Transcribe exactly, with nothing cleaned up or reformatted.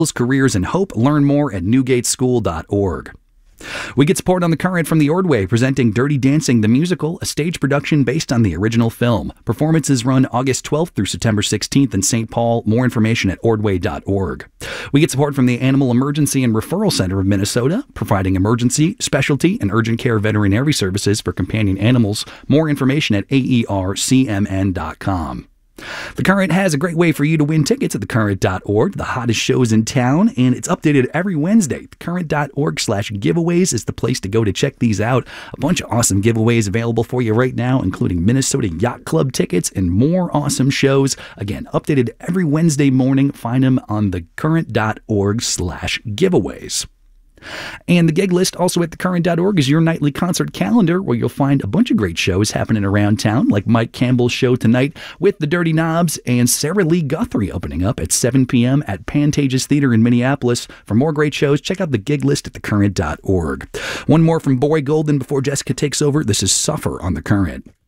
careers, and hope. Learn more at newgate school dot org. We get support on The Current from the Ordway, presenting Dirty Dancing the Musical, a stage production based on the original film. Performances run August twelfth through September sixteenth in Saint Paul. More information at ordway dot org. We get support from the Animal Emergency and Referral Center of Minnesota, providing emergency, specialty, and urgent care veterinary services for companion animals. More information at A E R C M N dot com. The Current has a great way for you to win tickets at the current dot org, the hottest shows in town, and it's updated every Wednesday. the current dot org slash giveaways is the place to go to check these out. A bunch of awesome giveaways available for you right now, including Minnesota Yacht Club tickets and more awesome shows. Again, updated every Wednesday morning. Find them on the current dot org slash giveaways. And the gig list also at the current dot org is your nightly concert calendar, where you'll find a bunch of great shows happening around town, like Mike Campbell's show tonight with the Dirty Knobs and Sarah Lee Guthrie opening up at seven p.m. at Pantages Theater in Minneapolis. For more great shows, check out the gig list at the current dot org. One more from Boy Golden before Jessica takes over. This is Suffer on The Current.